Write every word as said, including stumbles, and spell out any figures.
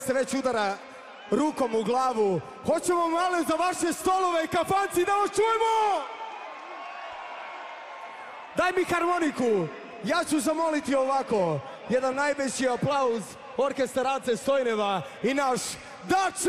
se već udara rukom u glavu. Hoćemo malo za vaše stolove i kafanci da vas čujemo! Daj mi harmoniku. Ja ću zamoliti ovako. Jedan najveći aplauz orkestra Ace Stojneva i naš Dača!